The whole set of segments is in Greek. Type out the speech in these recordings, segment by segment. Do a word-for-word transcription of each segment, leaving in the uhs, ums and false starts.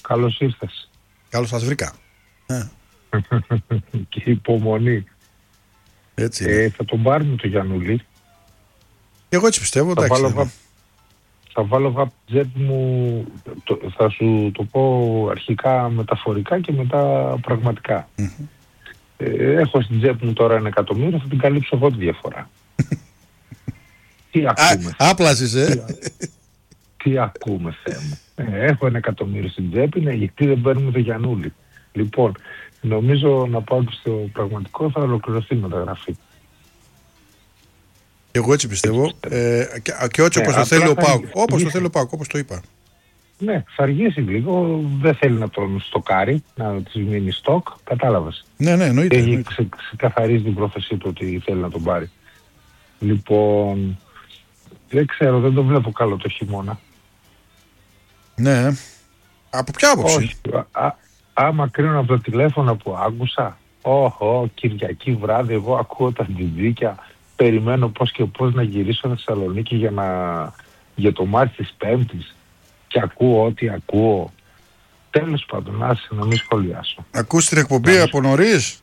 καλώς ήρθες. Καλώς σας βρήκα. Και υπομονή. Έτσι ε, θα τον πάρουμε το Γιαννούλη. Εγώ έτσι πιστεύω. Θα εντάξει, βάλω, βα... θα βάλω από την τσέπη μου, το, θα σου το πω αρχικά μεταφορικά και μετά πραγματικά. Mm-hmm. Ε, έχω στην τσέπη μου τώρα ένα εκατομμύριο, θα την καλύψω εγώ τη διαφορά. Τι ακούμε. Άπλασες, ε. Τι, τι ακούμε, Θεέ μου. Ε, έχω ένα εκατομμύριο στην τσέπη, ναι, γιατί δεν παίρνουμε το Γιαννούλη. Λοιπόν, νομίζω να πάω και στο πραγματικό, θα ολοκληρωθεί η μεταγραφή. Εγώ έτσι πιστεύω. Ε, και, και όχι όπως ναι, το θέλει ο ΠΑΟΚ. Όπως το θέλει ο ΠΑΟΚ, όπως το είπα. Ναι, θα αργήσει λίγο. Δεν θέλει να τον στοκάρει, να τη μείνει στοκ. Κατάλαβες. Ναι, ναι, εννοείται. Έχει ξε, ξεκαθαρίσει την πρόθεσή του ότι θέλει να τον πάρει. Λοιπόν, δεν ξέρω, δεν το βλέπω καλό το χειμώνα. Ναι. Από ποια άποψη? Όχι. Α, άμα κρίνω από τα τηλέφωνα που άκουσα, όχο, Κυριακή βράδυ, εγώ ακούω τα τζιτζίκια. Περιμένω πώς και πώς να γυρίσω Θεσσαλονίκη για, να... για το μάτι της Πέμπτης και ακούω ό,τι ακούω. Τέλος πάντων, άσε να μην σχολιάσω. Ακούς την εκπομπή να... από νωρίς?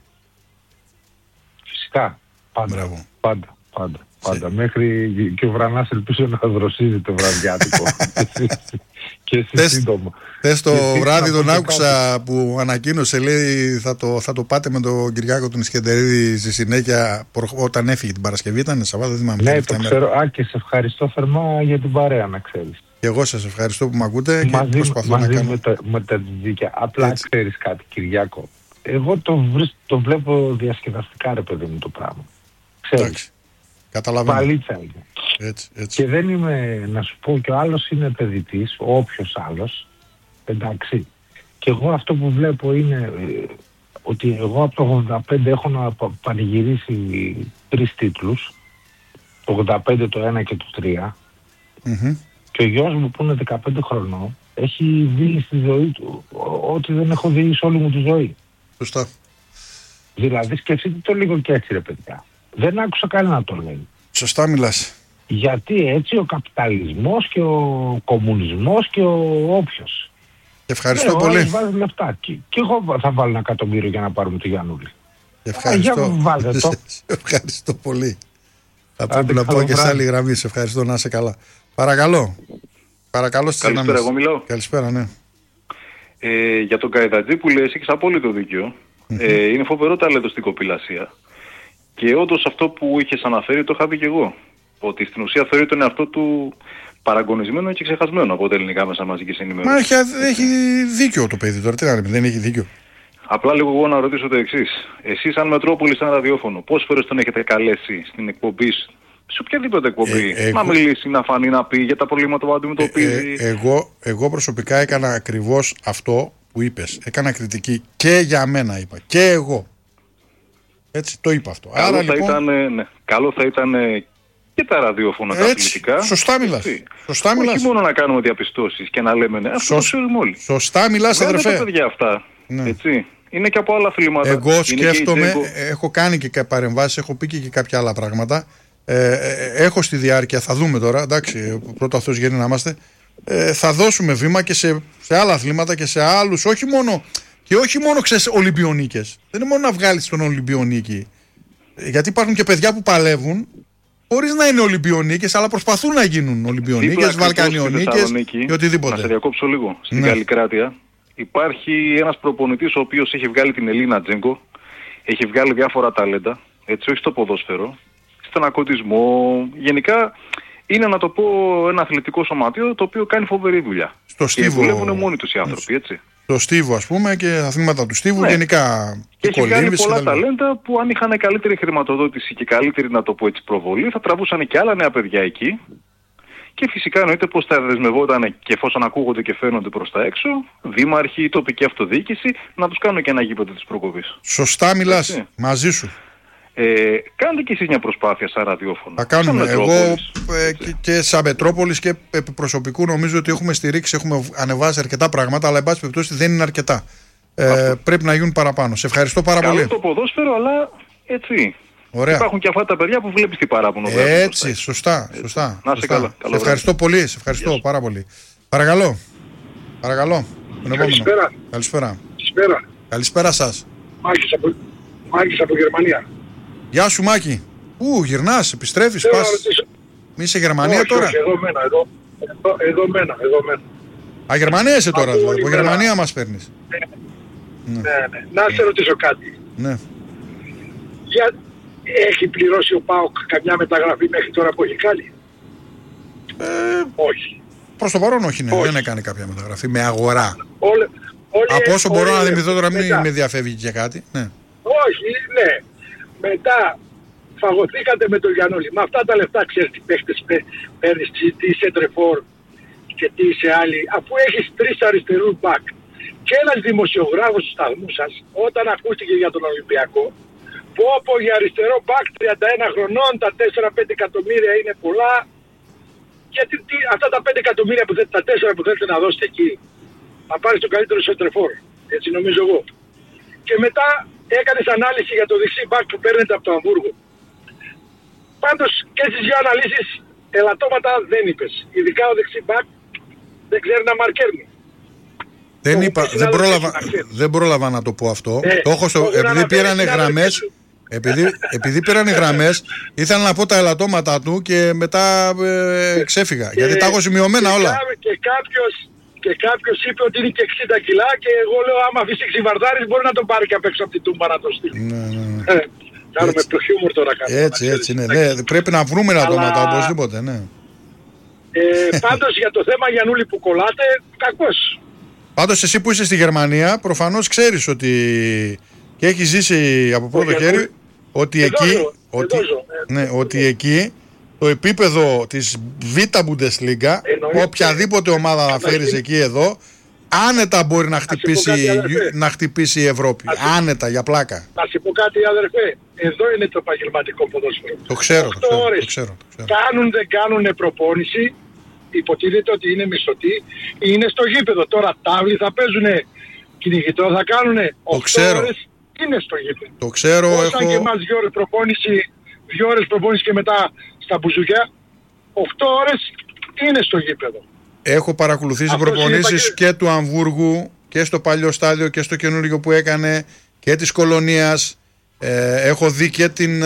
Φυσικά. Πάντα. Μπράβο. Πάντα. Πάντα. Πάντα. Σε... Μέχρι και ο Βρανάς ελπίζω να δροσίζει το βραδιάτικο. Και εσύ θες, σύντομα. Θες το και βράδυ τον άκουσα κάτι που ανακοίνωσε, λέει θα το, θα το πάτε με τον Κυριάκο τον Ισκεντερίδη στη συνέχεια όταν έφυγε την Παρασκευή, ήταν Σαββάτο, δεν θυμάμαι. Ναι, το ξέρω. Α, και σε ευχαριστώ θερμά για την παρέα, να ξέρεις. Και εγώ σας ευχαριστώ που με ακούτε μαζί, και προσπαθώ μαζί να κάνω. Με τα, με τα τζιτζίκια. Απλά έτσι. Ξέρεις κάτι, Κυριάκο. Εγώ το, βρίσ, το βλέπω διασκεδαστικά, ρε παιδί μου, το πράγμα. Ξέρεις. Καταλαβαίνω. Παλίτσα είναι. Έτσι, έτσι. Και δεν είμαι, να σου πω, και ο άλλος είναι παιδιτής, όποιος άλλος, εντάξει. Και εγώ αυτό που βλέπω είναι ε, ότι εγώ από το ογδόντα πέντε έχω να πανηγυρίσει τρεις τίτλους, το ογδόντα πέντε, το ένα και το τρία, mm-hmm. και ο γιος μου που είναι δεκαπέντε χρονών έχει δει στη ζωή του ό,τι δεν έχω δει σε όλη μου τη ζωή. Σωστά. Δηλαδή σκεφτείτε το λίγο και έτσι, ρε παιδιά. Δεν άκουσα κανένα να το λέει. Σωστά μιλάς. Γιατί έτσι ο καπιταλισμός και ο κομμουνισμός και ο όποιος. Ευχαριστώ ναι, πολύ. Βάζει λεφτά. Και, και εγώ θα βάλω ένα εκατομμύριο για να πάρουμε το Γιαννούλη. Ευχαριστώ. Α, για το. Ευχαριστώ πολύ. Θα πρέπει να πω και σε άλλη γραμμή. Σε ευχαριστώ, να είσαι καλά. Παρακαλώ. Παρακαλώ στις δυνάμεις. Καλησπέρα, εγώ μιλάω. Καλησπέρα, ναι. Ε, για τον Καϊδατζή που λες, έχεις απόλυτο δίκιο. Mm-hmm. Ε, είναι φοβερό ταλέντο στην κοπηλασία. Και όντως αυτό που είχες αναφέρει το είχα δει και εγώ. Ότι στην ουσία θεωρεί τον εαυτό του παραγωνισμένο και ξεχασμένο από τα ελληνικά μέσα μαζικής ενημέρωσης. Μα έχει, έχει δίκιο το παιδί τώρα, τι να λέμε, δεν έχει δίκιο. Απλά λίγο εγώ να ρωτήσω το εξής. Εσείς σαν Μετρόπολη, σαν ραδιόφωνο, πόσες φορές τον έχετε καλέσει στην εκπομπή, σε οποιαδήποτε εκπομπή, ε, εγώ... να μιλήσει, να φανεί, να πει για τα προβλήματα που αντιμετωπίζει? Ε, ε, εγώ, εγώ προσωπικά έκανα ακριβώς αυτό που είπες. Έκανα κριτική και για μένα, είπα. Και εγώ. Έτσι το είπα αυτό. Καλό, Άρα, θα, λοιπόν... ήταν, ναι, καλό θα ήταν και τα ραδιόφωνα, τα αθλητικά. Σωστά μιλάς. Σωστά μιλάς. Όχι μόνο να κάνουμε διαπιστώσεις και να λέμε ναι, αυτό Σωσ... το ξέρουμε όλοι. Σωστά μιλάς, αδερφέ. Δεν είναι τα παιδιά αυτά. Ναι. Έτσι. Είναι και από άλλα αθλήματα. Εγώ σκέφτομαι, έχω κάνει και παρεμβάσεις, έχω πει και κάποια άλλα πράγματα. Ε, ε, έχω στη διάρκεια, θα δούμε τώρα, εντάξει, πρώτα αυτός γίνει να είμαστε. Ε, θα δώσουμε βήμα και σε, σε άλλα αθλήματα και σε άλλους, όχι μόνο. Και όχι μόνο, ξέρεις, Ολυμπιονίκες. Δεν είναι μόνο να βγάλεις τον Ολυμπιονίκη. Γιατί υπάρχουν και παιδιά που παλεύουν χωρίς να είναι Ολυμπιονίκες, αλλά προσπαθούν να γίνουν Ολυμπιονίκες, Βαλκανιονίκες και οτιδήποτε. Να σε διακόψω λίγο. Στην ναι. Καλλικράτεια υπάρχει ένας προπονητής ο οποίος έχει βγάλει την Ελίνα Τζέγκο, έχει βγάλει διάφορα ταλέντα, έτσι, όχι στο ποδόσφαιρο, στον ακοτισμό. Γενικά είναι, να το πω, ένα αθλητικό σωματείο το οποίο κάνει φοβερή δουλειά. Στο και Στίβο... δουλεύουν μόνοι τους οι άνθρωποι, έτσι. Το Στίβο, ας πούμε, και τα αθλήματα του Στίβου, ναι. Γενικά. Και έχει βγάλει πολλά ταλέντα που αν είχαν καλύτερη χρηματοδότηση και καλύτερη, να το πω έτσι, προβολή, θα τραβούσαν και άλλα νέα παιδιά εκεί. Και φυσικά εννοείται πως θα δεσμευόταν και εφόσον ακούγονται και φαίνονται προς τα έξω, δήμαρχοι, τοπική αυτοδιοίκηση, να τους κάνουν και ένα γήπεδο της προκοπής. Σωστά μιλάς. Έτσι. Μαζί σου. Ε, κάντε και εσείς μια προσπάθεια σαν ραδιόφωνο. Θα κάνουμε. Εγώ ε, και, και σαν Μετρόπολης και προσωπικού νομίζω ότι έχουμε στηρίξει, έχουμε ανεβάσει αρκετά πράγματα, αλλά εν πάση περιπτώσει δεν είναι αρκετά. Ε, πρέπει να γίνουν παραπάνω. Σε ευχαριστώ πάρα Καλό πολύ. Το ποδόσφαιρο, αλλά έτσι. Ωραία. Υπάρχουν και αυτά τα παιδιά που βλέπεις τι παράπονο. Έτσι, σωστά, σωστά. Να είσαι καλά. Σε ευχαριστώ πολύ, σε ευχαριστώ yes. πάρα πολύ. Παρακαλώ. Παρακαλώ. Καλησπέρα. Καλησπέρα. Καλησπέρα. Καλησπέρα σας. Μάκης από, Μάκης από Γερμανία. Γεια σου Μάκη. Πού γυρνάς, επιστρέφεις, πας. Μη είσαι Γερμανία όχι, τώρα. Όχι, εδώ μένα, εδώ, εδώ, εδώ μένα, εδώ μένα. Α, Γερμανία είσαι τώρα, δηλαδή. Από Γερμανία μας παίρνεις. Ναι, ναι. ναι, ναι. Να σε ρωτήσω κάτι. Ναι. Για... Έχει πληρώσει ο ΠΑΟΚ καμιά μεταγραφή μέχρι τώρα που έχει κάνει? Ε, όχι. Προς το παρόν όχι, ναι. όχι. Δεν έκανε κάποια μεταγραφή με αγορά. Όλε, όλε, Από όσο όλε, μπορώ όλε, να θυμηθώ τώρα, μην μετά. με διαφεύγει και κάτι. Ναι. Όχι, ναι. Μετά φαγωθήκατε με τον Γιαννούλη. Με αυτά τα λεφτά ξέρεις τι παίχτες παίρνεις, τι είσαι τρεφόρ και τι είσαι άλλη. Αφού έχεις τρεις αριστερούς μπακ και ένας δημοσιογράφος του σταθμού σας, όταν ακούστηκε για τον Ολυμπιακό, που όπου για αριστερό μπακ τριάντα ένα χρονών, τα τέσσερα πέντε εκατομμύρια είναι πολλά. Γιατί τι, αυτά τα πέντε εκατομμύρια που θέλετε, τα τέσσερα που θέλετε να δώσετε εκεί, θα πάρεις το καλύτερο σεντρεφόρ. Έτσι νομίζω εγώ. Και μετά έκανες ανάλυση για το δεξί μπακ που παίρνετε από το Αμβούργο. Πάντως και στις δύο αναλύσεις ελαττώματα δεν είπες. Ειδικά ο δεξί μπακ δεν ξέρει να μαρκέρνει. Δεν, είπα, δεν, πρόλαβα, δεν πρόλαβα να το πω αυτό. Ε, το έχω στο, επειδή πήρανε γραμμές, επειδή, επειδή πήρανε γραμμές, ήθελα να πω τα ελαττώματα του και μετά ε, ξέφυγα. Και, γιατί τα έχω σημειωμένα και όλα. Και κάποιος, και κάποιος είπε ότι είναι και εξήντα κιλά και εγώ λέω άμα αφήσει Ξιβαρδάρης μπορεί να τον πάρει και απ' έξω από την τούμπα να το στείλει. Ναι, ναι, ναι. Ε, κάνουμε το χιούμορ τώρα κάνουμε. Έτσι, έτσι, ναι, ναι. Πρέπει να βρούμε ελαττώματα Αλλά... οπωσδήποτε, ναι. Ε, πάντως για το θέμα Γιαννούλη που κολλάτε, κακός. Πάντως εσύ που είσαι στη Γερμανία προφανώς ξέρεις ότι και έχεις ζήσει από πρώτο Ο χέρι ότι εδώ εκεί, ζω, ότι, ζω, ναι, εδώ. ότι εκεί το επίπεδο της Β' Bundesliga, οποιαδήποτε ομάδα να φέρεις εκεί εδώ, άνετα μπορεί να χτυπήσει, κάτι, να χτυπήσει η Ευρώπη. Ας άνετα, για πλάκα. Να σου πω κάτι αδερφέ, εδώ είναι το επαγγελματικό ποδόσφαιρο. Το ξέρω, το ξέρω, ώρες το ξέρω, το ξέρω. Κάνουν, δεν κάνουν προπόνηση, υποτίθεται ότι είναι μισθωτοί, είναι στο γήπεδο. Τώρα τάβλοι θα παίζουν κυνηγητό, θα κάνουν οκτώ ώρες, είναι στο γήπεδο. Το ξέρω, Όσαν έχω... και εμάς δύο ώρες προπόνηση, δύο ώρες προπόνηση και μετά στα μπουζουκιά, οκτώ ώρες είναι στο γήπεδο. Έχω παρακολουθήσει προπονήσεις και του Αμβούργου και στο παλιό στάδιο και στο καινούργιο που έκανε και της Κολονίας. Ε, έχω δει και την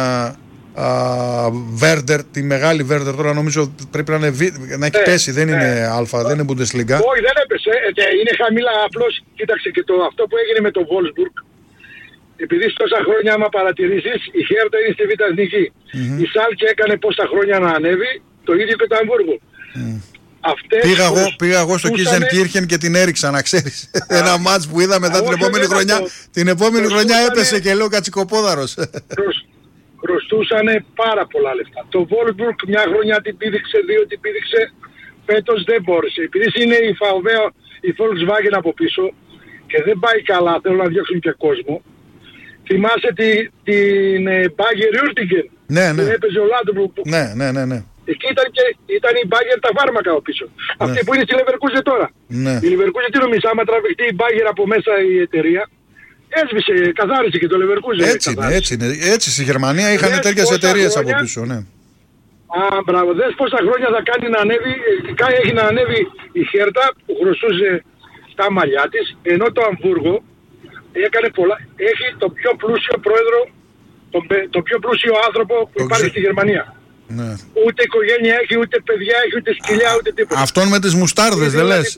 Βέρντερ, τη μεγάλη Βέρντερ. Τώρα νομίζω πρέπει να, είναι, να έχει ε, πέσει, δεν ε, είναι ε, Α, δεν είναι Bundesliga. Όχι, δεν έπεσε. Ε, είναι χαμηλά. Απλώς κοίταξε και το, αυτό που έγινε με το Wolfsburg. Επειδή τόσα χρόνια, άμα παρατηρήσεις, η Χέρτα είναι στη Β' Εθνική. Mm-hmm. Η Σάλκε έκανε πόσα χρόνια να ανέβει, το ίδιο και το Αμβούργο. Mm. Πήγα, εγώ, πήγα εγώ στο Κίζεν Κίρχεν και πάρα, να ξέρεις. Ένα μάτς που είδα μετά την επόμενη χρονιά. Το... Την επόμενη χρονιά έπεσε και λέω κατσικοπόδαρος. Χρωστούσανε πάρα πολλά λεφτά. Το Wolfsburg μια χρονιά την πήδηξε, δύο την πήδηξε. Φέτος δεν μπόρεσε. Επειδή είναι η Φαοβέο, η Volkswagen από πίσω και δεν πάει καλά, θέλουν να διώξουν και κόσμο. Θυμάσαι τη, την Bayer Uertingen ναι, ναι. που έπαιζε ο Λάντμπουργκ. Ναι, ναι, ναι, ναι. Εκεί ήταν, και, ήταν η Bayer τα φάρμακα από πίσω. Ναι. Αυτή που είναι στη Leverkusen τώρα. Ναι. Η Leverkusen τι νομίζει, άμα τραβηχτεί η Bayer από μέσα η εταιρεία, έσβησε, καθάρισε και το Leverkusen. Έτσι είναι, έτσι είναι. Έτσι στη Γερμανία είχαν τέτοιες εταιρείες από πίσω, ναι. Α, μπράβο. Δες πόσα χρόνια θα κάνει να ανέβει, έχει να ανέβει η Χέρτα που χρωστούσε στα μαλλιά της, ενώ το Αμβούργο έκανε πολλά. Έχει το πιο πλούσιο πρόεδρο, το, το πιο πλούσιο άνθρωπο που το υπάρχει ξε... στη Γερμανία. Ναι. Ούτε οικογένεια έχει, ούτε παιδιά έχει, ούτε σκυλιά, ούτε τίποτα. Αυτόν με τις μουστάρδες δεν λες?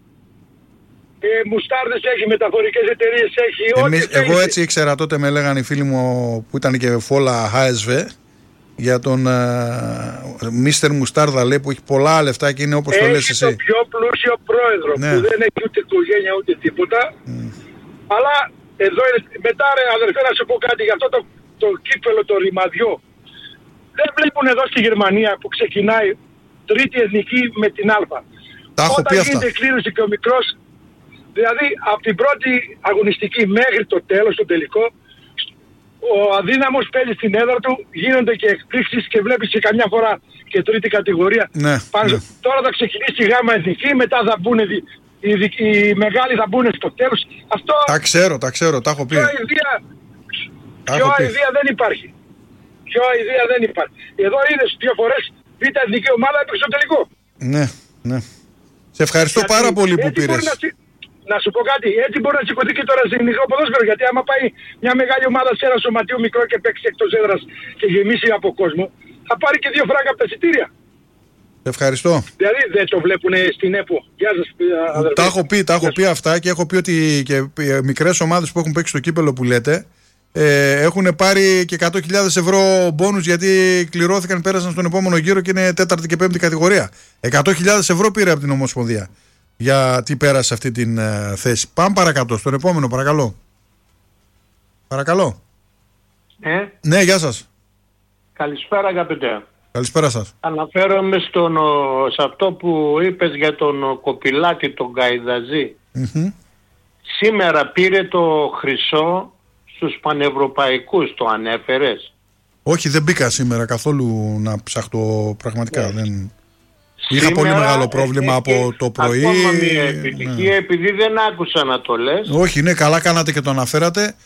Ε, μουστάρδες έχει, μεταφορικές εταιρείες έχει. Εμείς, ό,τι εγώ έχει. έτσι ήξερα τότε, με λέγανε οι φίλοι μου που ήταν και φόλα Χ Ες Β, για τον Μίστερ uh, Μουστάρδα, λέει, που έχει πολλά λεφτά και είναι όπως έχει το λες εσύ. Έχει το πιο πλούσιο πρόεδρο, ναι, που δεν έχει ούτε οικογένεια ούτε τίποτα. Mm. Αλλά εδώ είναι, μετά ρε αδερφέ να σου πω κάτι για αυτό το, το κύπελο, το ρημαδιό. Δεν βλέπουν εδώ στη Γερμανία που ξεκινάει τρίτη εθνική με την Α. Τα έχω Όταν πει αυτά. γίνεται κλήρωση και ο μικρός, δηλαδή από την πρώτη αγωνιστική μέχρι το τέλος, το τελικό, ο αδύναμος παίζει στην έδρα του, γίνονται και εκπλήξεις και βλέπεις και καμιά φορά και τρίτη κατηγορία. Ναι, Πάνω, ναι. Τώρα θα ξεκινήσει η γάμα εθνική, μετά θα μπουν οι, οι, οι μεγάλοι θα μπουν στο τέλος. Αυτό... Τα ξέρω, τα ξέρω, τα έχω πει. Πιο αηδία, πιο αηδία δεν υπάρχει. Πιο αηδία δεν υπάρχει. Εδώ είδες δύο φορές β' εθνική ομάδα έπαιξε στο τελικό. Ναι, ναι. Σε ευχαριστώ Γιατί πάρα πολύ που έτσι πήρες. Μπορεί να, να σου πω κάτι, έτσι μπορεί να σηκωθεί και τώρα σε ελληνικό ποδόσφαιρο. Γιατί άμα πάει μια μεγάλη ομάδα σε ένα σωματείο μικρό και παίξει εκτός έδρας και γεμίσει από κόσμο, θα πάρει και δύο φράγκα από τα εισιτήρια. Ευχαριστώ. Δηλαδή δεν το βλέπουν στην ΕΠΟ. Γεια σας, αδερφέ. Τα έχω πει, τα έχω πει αυτά και έχω πει ότι και μικρές ομάδες που έχουν παίξει στο κύπελο που λέτε ε, έχουν πάρει και εκατό χιλιάδες ευρώ μπόνους γιατί κληρώθηκαν, πέρασαν στον επόμενο γύρο και είναι τέταρτη και πέμπτη κατηγορία. εκατό χιλιάδες ευρώ πήρε από την Ομοσπονδία γιατί πέρασε αυτή την ε, θέση. Πάμε παρακάτω, στον επόμενο, παρακαλώ. Παρακαλώ. Ε? Ναι, γεια σας. Καλησπέρα, αγαπητέ. Καλησπέρα σας. Αναφέρομαι στον, σε αυτό που είπες για τον Κοπηλάτη, τον Γκαϊδαζή. Mm-hmm. Σήμερα πήρε το χρυσό στους πανευρωπαϊκούς, το ανέφερες? Όχι, δεν μπήκα σήμερα καθόλου να ψαχτώ πραγματικά. Yeah. Δεν... Είχα πολύ μεγάλο πρόβλημα ε, από το πρωί. Ακόμα μια επιτυχία, ναι. Επειδή δεν άκουσα να το λες. Όχι, ναι, καλά κάνατε και το αναφέρατε.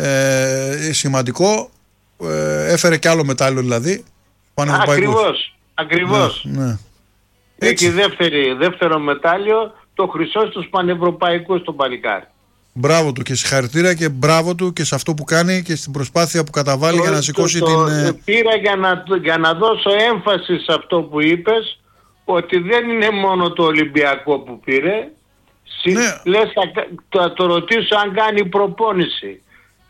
Ε, σημαντικό. Ε, έφερε κι άλλο μετάλλιο δηλαδή. Ακριβώς, ακριβώς. Ναι, ναι. Έχει δεύτερη, δεύτερο μετάλλιο, το χρυσό στους πανευρωπαϊκούς τον παλικάρι. Μπράβο του και συγχαρητήρια και μπράβο του και σε αυτό που κάνει και στην προσπάθεια που καταβάλει το, για να σηκώσει το, την... Το πήρα για να, για να δώσω έμφαση σε αυτό που είπες, ότι δεν είναι μόνο το Ολυμπιακό που πήρε. Ναι. Λες θα, θα το ρωτήσω αν κάνει προπόνηση.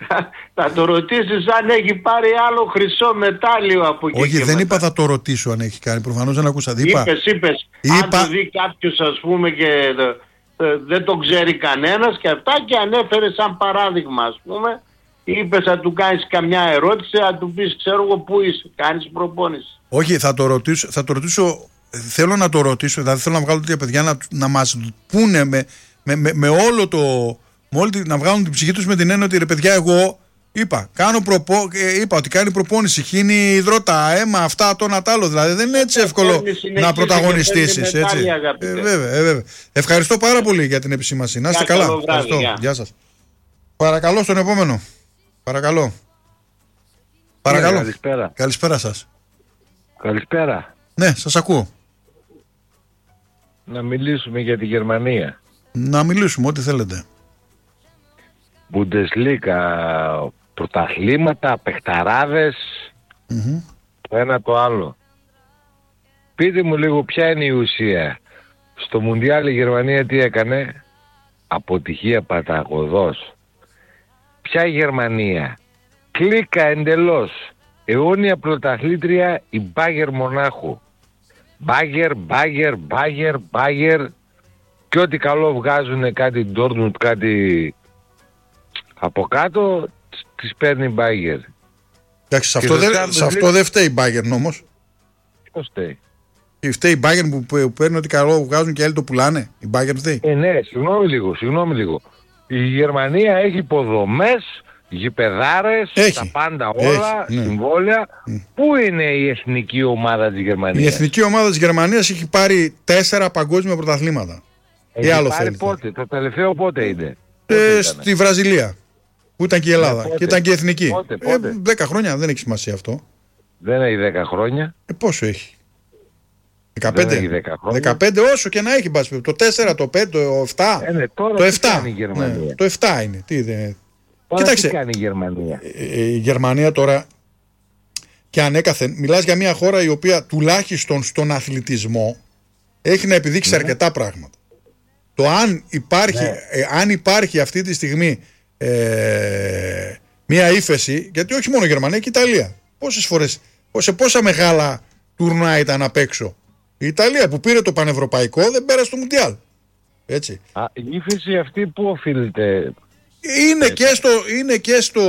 Θα το ρωτήσεις αν έχει πάρει άλλο χρυσό μετάλλιο από εκεί. Όχι, και δεν μετά. είπα θα το ρωτήσω αν έχει κάνει. Προφανώς δεν ακούσα. Είπα, είπες, είπες. είπα... Αν το δει κάποιος ας πούμε και ε, δεν το ξέρει κανένας και αυτά, και ανέφερε σαν παράδειγμα ας πούμε. Είπες θα του κάνεις καμιά ερώτηση, θα του πεις ξέρω εγώ πού είσαι, κάνεις προπόνηση. Όχι, θα το ρωτήσω, θα το ρωτήσω θέλω να το ρωτήσω, δηλαδή θέλω να βγάλω τέτοια παιδιά να, να μας πούνε με, με, με, με όλο το... Μόλι να βγάλουν την ψυχή τους με την έννοια ότι ρε παιδιά, εγώ είπα, κάνω προπο... είπα ότι κάνει προπόνηση, χύνει υδρότα, αίμα, αυτά, το να τ' άλλο. Δηλαδή δεν είναι έτσι εύκολο να πρωταγωνιστήσεις. Έτσι. Ε, βέβαια, ε, βέβαια. Ευχαριστώ πάρα πολύ για την επισήμανση. Να είστε καλά. Βράδυ, Ευχαριστώ. γεια. Γεια σας. Παρακαλώ στον επόμενο. Παρακαλώ. Παρακαλώ. Ναι, καλησπέρα. Καλησπέρα σας. Καλησπέρα. Ναι, σας ακούω. Να μιλήσουμε για τη Γερμανία. Να μιλήσουμε, ό,τι θέλετε. Bundesliga, πρωταθλήματα, παιχταράδες, Mm-hmm. το ένα το άλλο. Πείτε μου λίγο ποια είναι η ουσία. Στο Μουντιάλ η Γερμανία τι έκανε? Αποτυχία παταγωδός. Ποια η Γερμανία? Κλίκα εντελώς. Αιώνια πρωταθλήτρια η Μπάγερ Μονάχου. Μπάγερ, Μπάγερ, Μπάγερ, Μπάγερ. Και ό,τι καλό βγάζουν κάτι Ντόρτμουντ, κάτι από κάτω, τις παίρνει η Μπάγερ. Εντάξει, σε αυτό, δε, σε αυτό δεν φταίει η Bayern όμως. Ποιος φταίει? Και φταίει η Bayern που, που παίρνει ότι καλό βγάζουν και άλλοι το πουλάνε. Η Bayern φταίει. Ε, ναι, συγγνώμη λίγο, συγγνώμη λίγο. Η Γερμανία έχει υποδομές, γηπεδάρες, έχει. τα πάντα όλα, έχει, ναι. συμβόλαια. Mm. Πού είναι η εθνική ομάδα της Γερμανίας? Η εθνική ομάδα της Γερμανίας έχει πάρει τέσσερα παγκόσμια πρωταθλήματα. Έχει άλλο πάρει θέλετε. Πότε, το τελευταίο πότε είναι? Ε, στη Βραζιλία. Που ήταν και η Ελλάδα. Ναι, και ήταν και η εθνική. Πότε, πότε. Ε, δέκα χρόνια δεν έχει σημασία αυτό. Δεν έχει δέκα χρόνια. Ε, πόσο έχει? δεκαπέντε. Δεν έχει δέκα χρόνια. δεκαπέντε όσο και να έχει. Μπας, το τέσσερα, το πέντε, το επτά. Ε, ναι, τώρα το τι επτά. κάνει η Γερμανία? Ναι, το επτά είναι. Τι, δε... Τώρα Κοίταξε, τι κάνει η Γερμανία? Ε, η Γερμανία τώρα και ανέκαθεν μιλάς για μια χώρα η οποία τουλάχιστον στον αθλητισμό έχει να επιδείξει ναι. αρκετά πράγματα. Το αν υπάρχει, ναι. ε, αν υπάρχει αυτή τη στιγμή ε, μια ύφεση, γιατί όχι μόνο η Γερμανία και η Ιταλία. Πόσες φορές, σε πόσα μεγάλα τουρνά ήταν απ' έξω. Η Ιταλία που πήρε το πανευρωπαϊκό δεν πέρασε το Μουντιάλ. Έτσι. Α, η ύφεση αυτή που οφείλεται? Είναι και, στο, είναι και στο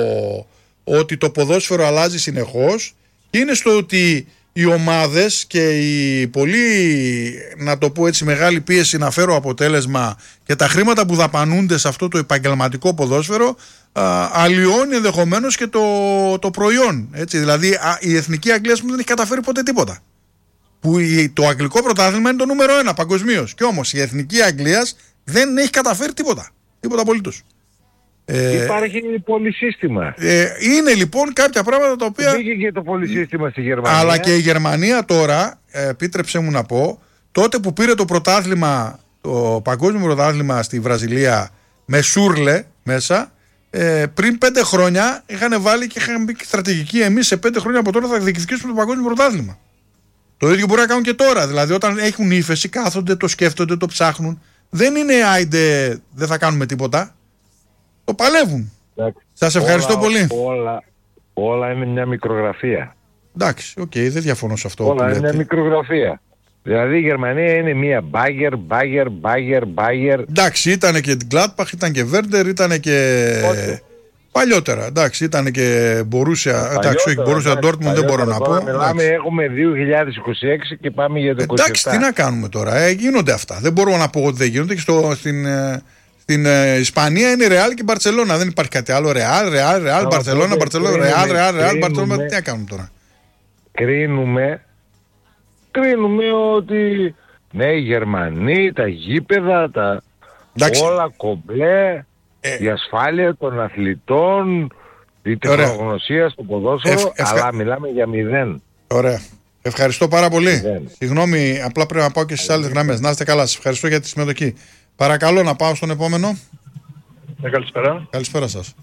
ότι το ποδόσφαιρο αλλάζει συνεχώς και είναι στο ότι οι ομάδες και η πολύ, να το πω έτσι, μεγάλη πίεση να φέρω αποτέλεσμα και τα χρήματα που δαπανούνται σε αυτό το επαγγελματικό ποδόσφαιρο α, αλλοιώνει ενδεχομένως και το, το προϊόν. Έτσι. Δηλαδή α, η εθνική Αγγλία δεν έχει καταφέρει ποτέ τίποτα. Που η, το αγγλικό πρωτάθλημα είναι το νούμερο ένα παγκοσμίως. Και όμως η εθνική Αγγλίας δεν έχει καταφέρει τίποτα. Τίποτα απολύτως. Ε, Υπάρχει πολυσύστημα. Ε, είναι λοιπόν κάποια πράγματα τα οποία. Μπήκε και το πολυσύστημα στη Γερμανία. Αλλά και η Γερμανία τώρα, ε, επίτρεψέ μου να πω, τότε που πήρε το πρωτάθλημα το παγκόσμιο πρωτάθλημα στη Βραζιλία με σούρλε μέσα. Ε, πριν πέντε χρόνια είχαν βάλει και είχαν μπει στρατηγική. Εμείς σε πέντε χρόνια από τώρα θα διεκδικήσουμε το παγκόσμιο πρωτάθλημα. Το ίδιο μπορεί να κάνουν και τώρα. Δηλαδή, όταν έχουν ύφεση, κάθονται, το σκέφτονται, το ψάχνουν. Δεν είναι άιντε, δεν θα κάνουμε τίποτα. Το παλεύουν. Σας ευχαριστώ όλα, πολύ. Όλα, όλα είναι μια μικρογραφία. Εντάξει, οκ, okay, δεν διαφωνώ σε αυτό. Όλα είναι μια μικρογραφία. Δηλαδή η Γερμανία είναι μια μπάγκερ, μπάγκερ, μπάγκερ, μπάγκερ. Εντάξει, ήταν και την Gladbach, ήταν και Werder, ήταν και. Όχι. Παλιότερα, εντάξει, ήταν και μπορούσε. Εντάξει, όχι, μπορούσε να Dortmund, δεν μπορώ να πω. Μιλάμε, έχουμε δύο χιλιάδες είκοσι έξι και πάμε για το είκοσι επτά. Εντάξει, τι να κάνουμε τώρα, ε, γίνονται αυτά. Δεν μπορώ να πω ότι δεν γίνονται. Και στο, στην, στην ε, Ισπανία είναι Real και Barcelona. Δεν υπάρχει κάτι άλλο. Real, Real, Real, Barcelona, Barcelona, Real, Real, Real, Barcelona. Τι να κάνουμε τώρα. Κρίνουμε, κρίνουμε ότι ναι, οι Γερμανοί, τα γήπεδα, τα εντάξει. Όλα κομπλέ. Ε, η ασφάλεια των αθλητών, η τεχνογνωσία στο ποδόσφαιρο, Ευ, ευχα... αλλά μιλάμε για μηδέν. Ωραία. Ευχαριστώ πάρα πολύ. Μηδέν. Συγγνώμη, απλά πρέπει να πάω και στις άλλες γραμμές. Να είστε καλά, σας ευχαριστώ για τη συμμετοχή. Παρακαλώ να πάω στον επόμενο. Ε, καλησπέρα. Καλησπέρα σας.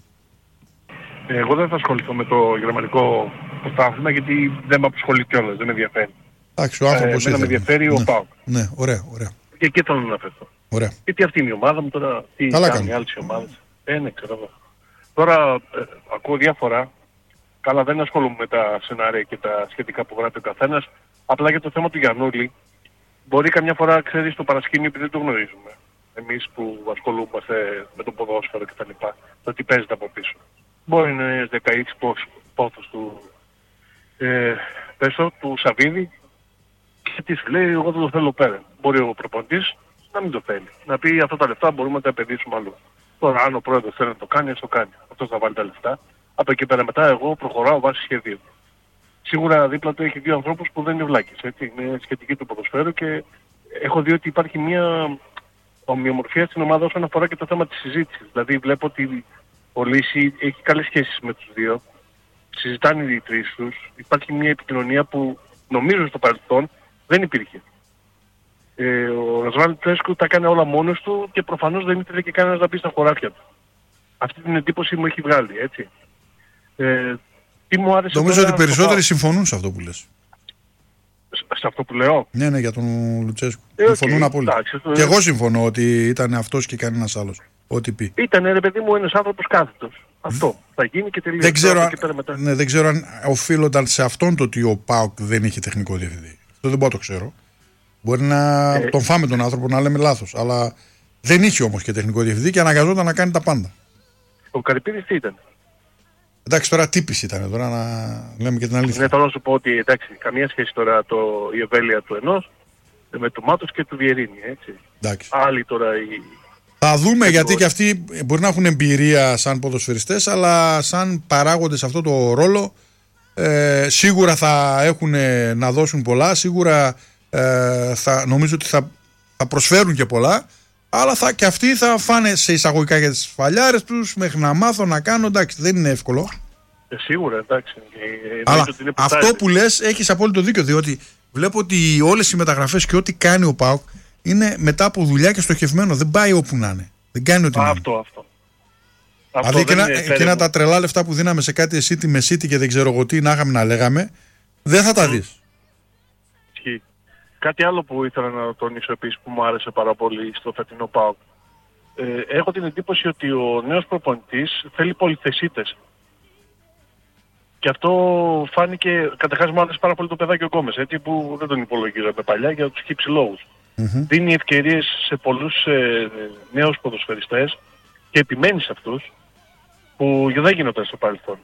Εγώ δεν θα ασχοληθώ με το γερμανικό πρωτάθλημα γιατί δεν με απασχολεί κιόλας, δεν με ενδιαφέρει. Εντάξει, ο άνθρωπος ε, με ενδιαφέρει ναι. ο ΠΑΟΚ. Ναι, ωραία, ωραία. Και εκεί θέλω να αναφερθώ. Ωραία. Γιατί αυτή είναι η ομάδα μου τώρα, τι καλά κάνει οι άλλες ομάδες. Ε, ναι, ξέρω εγώ. Τώρα ε, ακούω διάφορα. Καλά, δεν ασχολούμαι με τα σενάρια και τα σχετικά που γράφει ο καθένας. Απλά για το θέμα του Γιαννούλη, μπορεί καμιά φορά, ξέρεις, το παρασκήνιο επειδή δεν το γνωρίζουμε. Εμείς που ασχολούμαστε με το ποδόσφαιρο κτλ. Το τι παίζεται από πίσω. Μπορεί να είναι δεκαέξι πόθος του, ε, πέσω, του Σαββίδη και τι σου λέει, εγώ δεν το θέλω πέρα. Μπορεί ο προπονητής να μην το θέλει. Να πει αυτά τα λεφτά μπορούμε να τα επενδύσουμε αλλού. Τώρα αν ο πρόεδρος θέλει να το κάνει, ας το κάνει. Αυτός θα βάλει τα λεφτά. Από εκεί πέρα μετά εγώ προχωράω βάσει σχεδίου. Σίγουρα δίπλα του έχει δύο ανθρώπους που δεν είναι βλάκες. Έτσι. Είναι σχετικοί του ποδοσφαίρου και έχω δει ότι υπάρχει μια ομοιομορφία στην ομάδα όσον αφορά και το θέμα της συζήτησης. Δηλαδή βλέπω ότι ο Λύση έχει καλές σχέσεις με τους δύο. Συζητάνε οι τρεις τους. Υπάρχει μια επικοινωνία που νομίζω στο παρελθόν δεν υπήρχε. Ε, ο Ρασβάν Τσέσκου τα κάνει όλα μόνος του και προφανώς δεν ήθελε και κανένας να μπει στα χωράφια του. Αυτή την εντύπωση μου έχει βγάλει, έτσι. Ε, τι μου άρεσε νομίζω ότι περισσότεροι συμφωνούν σε αυτό που λες. Σε αυτό που λέω. Ναι, ναι, για τον Λουτσέσκου. Ε, συμφωνούν okay, απόλυτα. Εντάξει, και ε... εγώ συμφωνώ ότι ήταν αυτός και κανένας άλλος. Ό,τι πει. Ήταν ρε παιδί μου ένας άνθρωπος κάθετος. Αυτό. Θα γίνει και τελείως. Δεν ξέρω, ναι, δεν ξέρω αν οφείλονταν σε αυτόν το ότι ο ΠΑΟΚ δεν είχε τεχνικό διευθυντή. Αυτό δεν μπορώ να το ξέρω. Μπορεί να ε... τον φάμε τον άνθρωπο να λέμε λάθος. Αλλά δεν είχε όμως και τεχνικό διευθυντή και αναγκαζόταν να κάνει τα πάντα. Ο Καρυπίδης τι ήταν. Εντάξει, τώρα τύπης ήταν, τώρα να λέμε και την αλήθεια. Ναι, θέλω να σου πω ότι εντάξει, καμία σχέση τώρα το, η ευέλεια του ενός με του Μάτος και του Βιερίνη, έτσι. Εντάξει. Άλλοι τώρα οι... Θα δούμε, γιατί και αυτοί μπορεί να έχουν εμπειρία σαν ποδοσφαιριστές, αλλά σαν παράγοντες σε αυτό το ρόλο ε, σίγουρα θα έχουν να δώσουν πολλά, σίγουρα ε, θα, νομίζω ότι θα, θα προσφέρουν και πολλά, αλλά θα, και αυτοί θα φάνε σε εισαγωγικά για τις φαλιάρες τους μέχρι να μάθω να κάνω, εντάξει, δεν είναι εύκολο. Ε, σίγουρα, εντάξει. Ε, αλλά αυτό που λες έχεις απόλυτο δίκιο, διότι βλέπω ότι όλες οι μεταγραφές και ό,τι κάνει ο ΠΑΟΚ είναι μετά από δουλειά και στοχευμένο. Δεν πάει όπου να είναι. Δεν κάνει ό,τι να είναι. Αυτό, αυτό. Δηλαδή και, και εκείνα τα τρελά λεφτά που δίναμε σε κάτι City με City και δεν ξέρω εγώ τι να είχαμε να λέγαμε, δεν θα τα δεις. Ισχύει. Κάτι άλλο που ήθελα να τονίσω επίσης που μου άρεσε πάρα πολύ στο φετινό ΠΑΟΚ. Ε, έχω την εντύπωση ότι ο νέος προπονητής θέλει πολυθεσίτες. Και αυτό φάνηκε, καταρχάς μου άρεσε πάρα πολύ το παιδάκι ο Γκόμες, έτσι, που δεν τον υπολογίζαμε παλιά για τους χύψη λόγους. Mm-hmm. Δίνει ευκαιρίες σε πολλούς ε, νέους ποδοσφαιριστές και επιμένει σε αυτούς που δεν γίνονταν στο παρελθόν.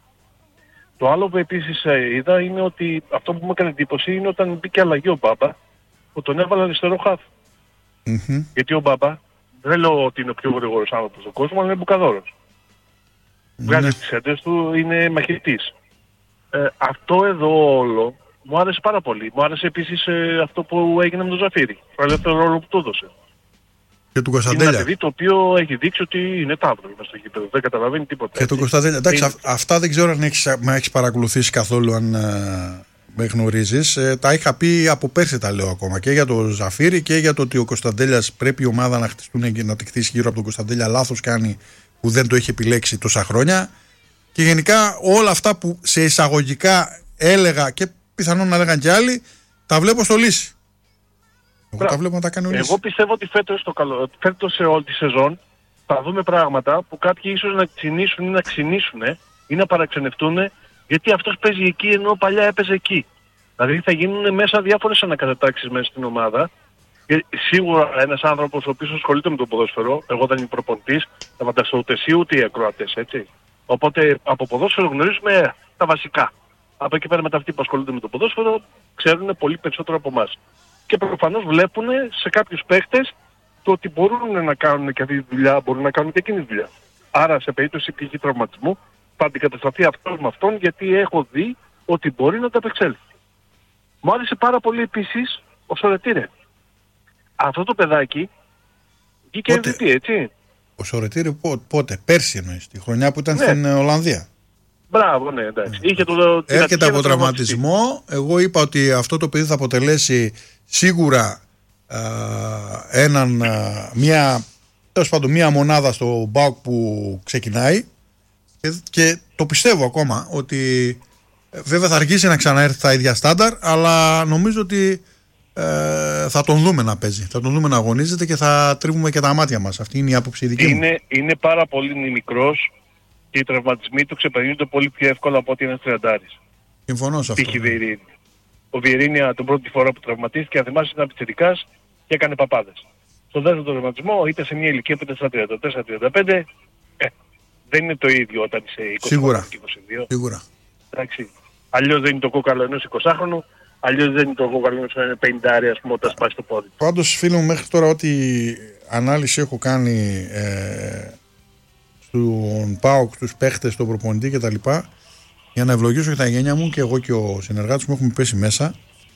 Το άλλο που επίσης ε, είδα είναι ότι αυτό που μου έκανε εντύπωση είναι όταν μπήκε αλλαγή ο Μπάμπα που τον έβαλε αριστερό χαφ. Mm-hmm. Γιατί ο Μπάμπα δεν λέω ότι είναι ο πιο γρήγορος άνθρωπος στον κόσμο, αλλά είναι μπουκαδόρος. Mm-hmm. Βγάζει τις έντρες του, είναι μαχητής. Ε, αυτό εδώ όλο μου άρεσε πάρα πολύ. Μου άρεσε επίσης ε, αυτό που έγινε με τον Ζαφύρη. Το ελεύθερο ρόλο που του έδωσε. Και του Κωνσταντέλια. Είναι ένα παιδί το οποίο έχει δείξει ότι είναι ταύρο στο γήπεδο. Δεν καταλαβαίνει τίποτα. Και του Κωνσταντέλια. Εντάξει, είναι... αυτά δεν ξέρω αν έχεις, με έχεις παρακολουθήσει καθόλου. Αν, με γνωρίζεις, ε, τα είχα πει από πέρσι, τα λέω ακόμα, και για το Ζαφύρι και για το ότι ο Κωνσταντέλιας πρέπει η ομάδα να χτιστούν και να τη χτίσει γύρω από τον Κωνσταντέλια. Λάθος κάνει που δεν το έχει επιλέξει τόσα χρόνια. Και γενικά όλα αυτά που σε εισαγωγικά έλεγα και πιθανόν να έλεγαν και άλλοι, τα βλέπω στο Λύση. Εγώ τα βλέπω να τα κάνει ο Λύση. Εγώ πιστεύω ότι φέτος, το καλό, φέτος σε όλη τη σεζόν θα δούμε πράγματα που κάποιοι ίσως να ξυνήσουν ή να ξυνήσουν ή να παραξενευτούν, γιατί αυτός παίζει εκεί ενώ παλιά έπαιζε εκεί. Δηλαδή θα γίνουν μέσα διάφορες ανακατατάξεις μέσα στην ομάδα. Και σίγουρα ένας άνθρωπος ο οποίος ασχολείται με το ποδόσφαιρο, εγώ δεν είμαι προπονητής, θα φανταστώ ούτε εσύ ούτε οι ακροατές, έτσι. Οπότε από ποδόσφαιρο γνωρίζουμε τα βασικά. Από εκεί πέρα μετά αυτοί που ασχολούνται με το ποδόσφαιρο ξέρουν πολύ περισσότερο από εμάς. Και προφανώς βλέπουν σε κάποιους παίχτες το ότι μπορούν να κάνουν και αυτή τη δουλειά, μπορούν να κάνουν και εκείνη τη δουλειά. Άρα σε περίπτωση π.χ. τραυματισμού θα αντικατασταθεί αυτός με αυτόν, γιατί έχω δει ότι μπορεί να τα απεξέλθει. Μου άρεσε πάρα πολύ επίσης ο Σορετήρε. Αυτό το παιδάκι βγήκε εμ βι πι, έτσι. Ο Σορετήρε πότε, πέρσι εννοείς, τη χρονιά που ήταν ναι. στην Ολλανδία. Μπράβο, ναι, εντάξει. Είχε το, έρχεται από τραυματισμό. Εγώ είπα ότι αυτό το παιδί θα αποτελέσει σίγουρα α, έναν, α, μια, τέλος πάντων, μια μονάδα στο ΜΠΑΟΚ που ξεκινάει και, και το πιστεύω ακόμα ότι βέβαια θα αργήσει να ξαναέρθει τα ίδια στάνταρ, αλλά νομίζω ότι ε, θα τον δούμε να παίζει, θα τον δούμε να αγωνίζεται και θα τρίβουμε και τα μάτια μας. Αυτή είναι η άποψη δική μου. Είναι, είναι πάρα πολύ μικρός και οι τραυματισμοί του ξεπερνούνται πολύ πιο εύκολα από ότι ένας τριαντάρης. Συμφωνώ σε αυτό. Τύχη Βιερίνη. Ο Βιερίνια την πρώτη φορά που τραυματίστηκε, αν θυμάσαι, ήταν πιτσιρικάς και έκανε παπάδες. Στον δεύτερο τραυματισμό, είτε σε μια ηλικία που ήταν στα τριάντα τέσσερα τριάντα πέντε, ε, δεν είναι το ίδιο όταν είσαι είκοσι και είκοσι δύο. Σίγουρα. Εντάξει. Αλλιώς δεν είναι το κόκαλο ενός εικοσάχρονου, αλλιώς δεν είναι το κόκαλο ενός πενηντάρη, ας πούμε, όταν σπάσει το πόδι. Πάντως, φίλε μου, μέχρι τώρα ό,τι ανάλυση έχω κάνει ε, στον ΠΑΟΚ, στους παίχτες, στον προπονητή κτλ. Για να ευλογήσω και τα γένια μου, και εγώ και ο συνεργάτης μου έχουμε πέσει μέσα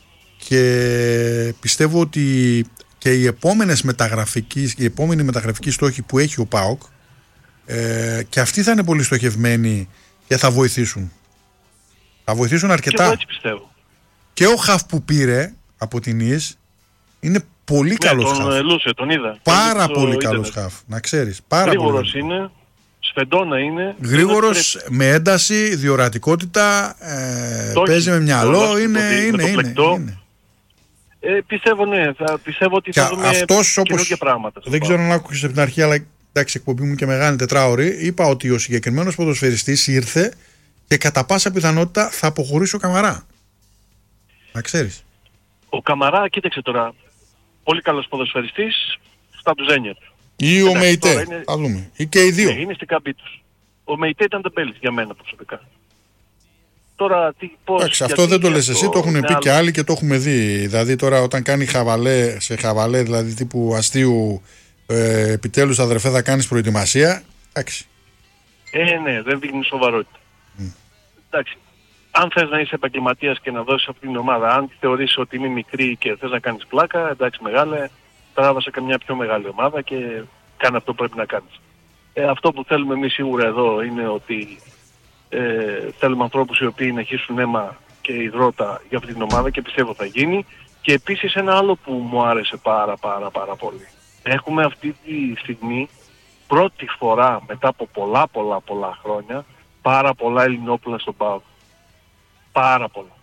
και πιστεύω ότι και οι επόμενες μεταγραφικοί, οι επόμενοι μεταγραφικοί στόχοι που έχει ο ΠΑΟΚ ε, και αυτοί θα είναι πολύ στοχευμένοι και θα βοηθήσουν. Θα βοηθήσουν αρκετά. Και εγώ έτσι πιστεύω. Και ο χαφ που πήρε από την ΙΣ είναι πολύ ναι, καλός τον χαφ. Λούσε, τον είδα. Πάρα τον πολύ καλός χαφ, να ξέρεις. Πάρα Γρήγορος πολύ. είναι. Σφεντόνα είναι. Γρήγορος, με ένταση, διορατικότητα, ε, παίζει με μυαλό, είναι, είναι, είναι, είναι. Ε, πιστεύω ναι, θα, πιστεύω ότι και θα δούμε καινούργια πράγματα. Δεν ξέρω αν άκουσες από την αρχή, αλλά εντάξει, εκπομπή μου και μεγάλη τετράωρη, είπα ότι ο συγκεκριμένος ποδοσφαιριστής ήρθε και κατά πάσα πιθανότητα θα αποχωρήσει ο Καμαρά. Να ξέρεις. Ο Καμαρά, κοίταξε τώρα, πολύ καλός ποδοσφαιριστής, στα του Ζένιετ. Ή ο Μεϊτέ, είναι... θα δούμε. Ή και οι δύο. Ναι, είναι στην καμπή τους. Ο Μεϊτέ ήταν τεμπέλης για μένα προσωπικά. Τώρα, τι, πώς, εντάξει, αυτό δεν το λες εσύ, το έχουν πει άλλο. Και άλλοι και το έχουμε δει. Δηλαδή τώρα όταν κάνει χαβαλέ, σε χαβαλέ, δηλαδή τύπου αστείου, ε, επιτέλους αδερφέ θα κάνεις προετοιμασία. Εντάξει. Ε, ναι, δεν δείχνει σοβαρότητα. Mm. Εντάξει. Αν θες να είσαι επαγγελματίας και να δώσεις αυτή την ομάδα, αν θεωρείς ότι είναι μικρή και θες να κάνεις πλάκα, εντάξει μεγάλε, τράβασε καμιά πιο μεγάλη ομάδα και κάνε αυτό που πρέπει να κάνεις. Ε, αυτό που θέλουμε εμείς σίγουρα εδώ είναι ότι ε, θέλουμε ανθρώπους οι οποίοι να χύσουν αίμα και υδρότα για αυτή την ομάδα και πιστεύω θα γίνει. Και επίσης ένα άλλο που μου άρεσε πάρα πάρα πάρα πολύ. Έχουμε αυτή τη στιγμή πρώτη φορά μετά από πολλά πολλά πολλά χρόνια πάρα πολλά Ελληνόπουλα στον ΠΑΟΚ. Πάρα πολλά.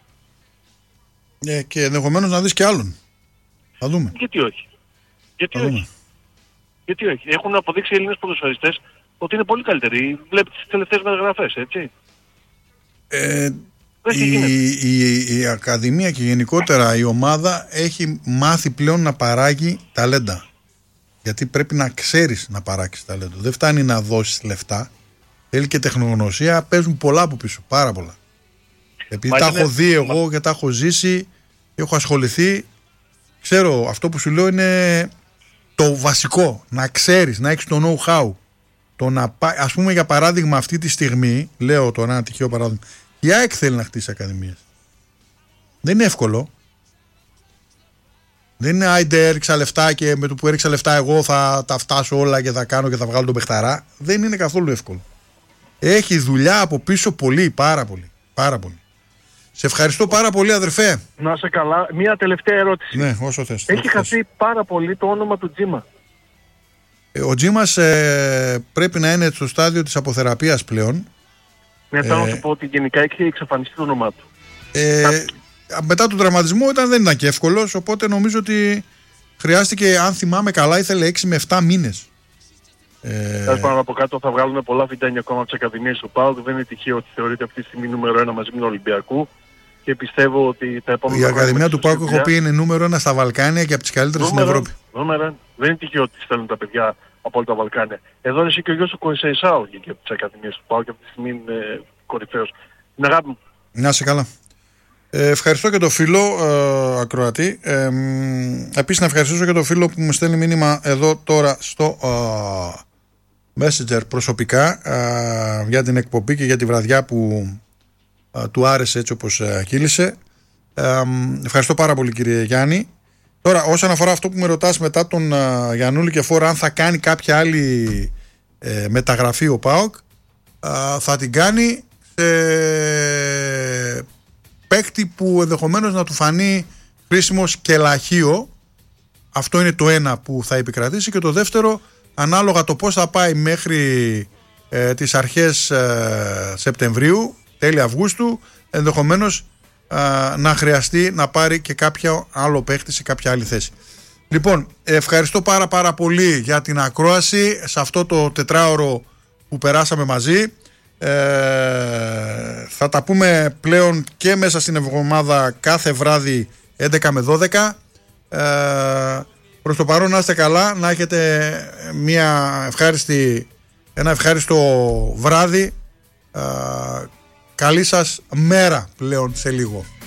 Ε, και ενδεχομένως να δεις και άλλον. Θα δούμε. Γιατί όχι. Γιατί θα όχι. Δούμε. Γιατί όχι. Έχουν αποδείξει οι Έλληνες ποδοσφαιριστές ότι είναι πολύ καλύτεροι. Βλέπετε τις τελευταίες μεταγραφές, έτσι. Ε, η, η, η Ακαδημία και γενικότερα η ομάδα έχει μάθει πλέον να παράγει ταλέντα. Γιατί πρέπει να ξέρεις να παράξεις ταλέντο. Δεν φτάνει να δώσεις λεφτά. Θέλει και τεχνογνωσία. Παίζουν πολλά από πίσω. Πάρα πολλά. Επειδή τα έχω δει εγώ και τα έχω ζήσει και έχω ασχοληθεί, ξέρω, αυτό που σου λέω είναι το βασικό. Να ξέρεις, να έχεις το know-how. Το να πά... Ας πούμε για παράδειγμα αυτή τη στιγμή, λέω τώρα ένα τυχαίο παράδειγμα, η ΑΕΚ θέλει να χτίσει ακαδημίες. Δεν είναι εύκολο. Δεν είναι άιντε έριξα λεφτά και με το που έριξα λεφτά εγώ θα τα φτάσω όλα και θα κάνω και θα βγάλω τον παιχταρά. Δεν είναι καθόλου εύκολο. Έχει δουλειά από πίσω πολύ, πάρα πολύ. Πάρα πολύ. Σε ευχαριστώ πάρα πολύ, αδερφέ. Να είσαι καλά. Μία τελευταία ερώτηση. Ναι, όσο θες. Έχει χαθεί πάρα πολύ το όνομα του Τζίμα. Ε, ο Τζίμας ε, πρέπει να είναι στο στάδιο της αποθεραπείας πλέον. Ναι, θέλω ε, να σου πω ότι γενικά έχει εξαφανιστεί το όνομά του. Ε, Α... Μετά τον τραυματισμό ήταν, δεν ήταν και εύκολος, οπότε νομίζω ότι χρειάστηκε, αν θυμάμαι καλά, ήθελε έξι με επτά μήνες. Ε... πάνω από κάτω θα βγάλουν πολλά βιντεάνια ακόμα από τις ακαδημίες του ΠΑΟΚ. Δεν είναι τυχαίο ότι θεωρείται αυτή τη στιγμή νούμερο ένα μαζί με τον Ολυμπιακού. Και πιστεύω ότι τα επόμενα. Η Ακαδημία του ΠΑΟΚ, έχω πει, είναι νούμερο ένα στα Βαλκάνια και από τις καλύτερες στην Ευρώπη. Νούμερο, δεν είναι τυχαίο ότι στέλνουν τα παιδιά από όλα τα Βαλκάνια. Εδώ είναι και ο γιος του Κοϊσαϊσάου και από τις ακαδημίες του ΠΑΟΚ και αυτή τη στιγμή είναι κορυφαίος. Είναι αγάπη μου. Να είσαι καλά. Ε, ευχαριστώ και το φίλο ε, ακροατή. Ε, επίσης να ευχαριστήσω και το φίλο που μου στέλνει μήνυμα εδώ τώρα στο ε, Messenger προσωπικά ε, για την εκπομπή και για τη βραδιά που ε, του άρεσε έτσι όπως ε, κύλησε. Ε, ευχαριστώ πάρα πολύ, κύριε Γιάννη. Τώρα, όσον αφορά αυτό που με ρωτάς μετά τον ε, Γιαννούλη και Φόρα, αν θα κάνει κάποια άλλη ε, μεταγραφή ο ΠΑΟΚ, ε, θα την κάνει σε παίκτη που ενδεχομένως να του φανεί χρήσιμος και λαχείο. Αυτό είναι το ένα που θα επικρατήσει, και το δεύτερο, ανάλογα το πώς θα πάει μέχρι ε, τις αρχές ε, Σεπτεμβρίου, τέλη Αυγούστου, ενδεχομένως ε, να χρειαστεί να πάρει και κάποιο άλλο παίκτη σε κάποια άλλη θέση. Λοιπόν, ευχαριστώ πάρα πάρα πολύ για την ακρόαση σε αυτό το τετράωρο που περάσαμε μαζί. Ε, θα τα πούμε πλέον και μέσα στην εβδομάδα κάθε βράδυ έντεκα με δώδεκα. ε, Προς το παρόν να είστε καλά, να έχετε μια ευχάριστη, ένα ευχάριστο βράδυ. ε, Καλή σας μέρα πλέον σε λίγο.